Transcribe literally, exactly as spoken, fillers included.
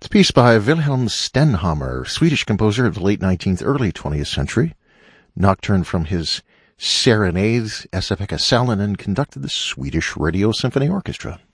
Piece by Wilhelm Stenhammar, Swedish composer of the late nineteenth, early twentieth century. Nocturne from his Serenades. Esa-Pekka Salonen conducted the Swedish Radio Symphony Orchestra.